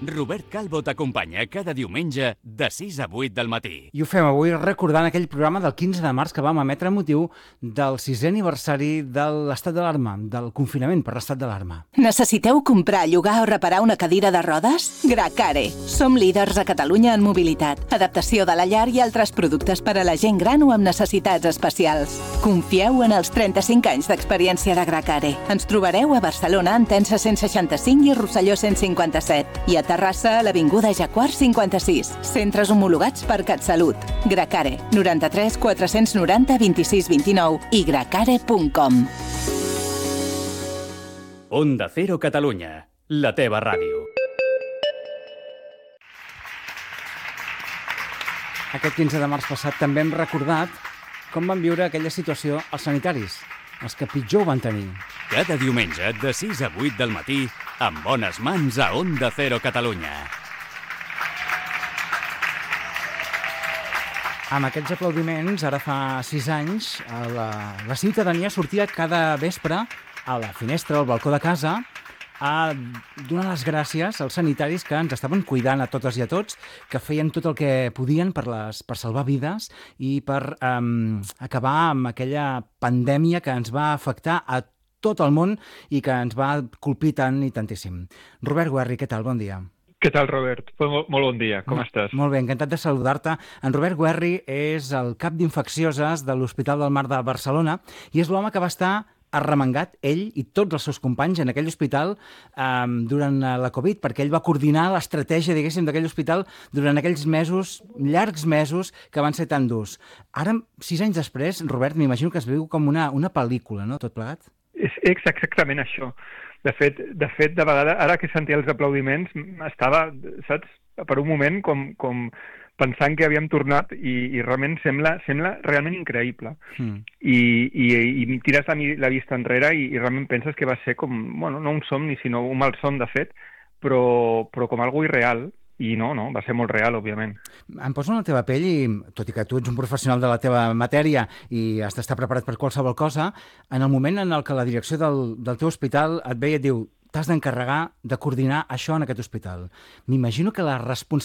Robert Calvo t'acompanya cada diumenge de 6 a 8 del matí. I ho fem avui recordant aquell programa del 15 de març que vam emetre a motiu del 6è aniversari de l'estat d'alarma, del confinament per l'estat d'alarma. Necessiteu comprar, llogar o reparar una cadira de rodes? Gracare. Som líders a Catalunya en mobilitat, adaptació de la llar i altres productes per a la gent gran o amb necessitats especials. Confieu en els 35 anys d'experiència de Gracare. Ens trobareu a Barcelona, en Tensa 165 i Rosselló 157. I a Terrassa, a l'Avinguda Jacquard 56. Centres homologats per CatSalut. Gracare, 93 490 26 29 i gracare.com. Onda Cero Catalunya, la teva ràdio. Aquest 15 de març passat també hem recordat com van viure aquella situació els sanitaris, els que pitjor ho van tenir. Cada diumenge de 6 a 8 del matí, amb bones mans a Onda Cero Catalunya. Amb aquests aplaudiments, ara fa 6 anys, la ciutadania sortia cada vespre a la finestra, al balcó de casa, a donar les gràcies als sanitaris que ens estaven cuidant a totes i a tots, que feien tot el que podien per salvar vides i per acabar amb aquella pandèmia que ens va afectar a tot el món i que ens va colpir tant i tantíssim. Robert Guerri, què tal? Bon dia. Què tal, Robert? Molt bon dia. Com estàs? Molt bé, encantat de saludar-te. En Robert Guerri és el cap d'infeccioses de l'Hospital del Mar de Barcelona i és l'home que va estar arremangat, ell i tots els seus companys en aquell hospital durant la Covid, perquè ell va coordinar l'estratègia, diguéssim, d'aquell hospital durant aquells mesos, llargs mesos, que van ser tan durs. Ara, 6 anys després, Robert, m'imagino que es viu com una pel·lícula, no?, tot plegat? És exactament això. De fet, de vegades, ara que sentia els aplaudiments, estava, saps, per un moment com pensant que havíem tornat i realment sembla realment increïble. I tires la vista enrere i realment penses que va ser com, bueno, no un somni, sinó un malson, de fet, però com algo irreal. I no, va ser molt real, òbviament. Em poso en la teva pell i, tot i que tu ets un professional de la teva matèria i has d'estar preparat per qualsevol cosa, en el moment en el que la direcció del teu hospital et ve i et diu t'has d'encarregar de coordinar això en aquest hospital. M'imagino que la responsabilitat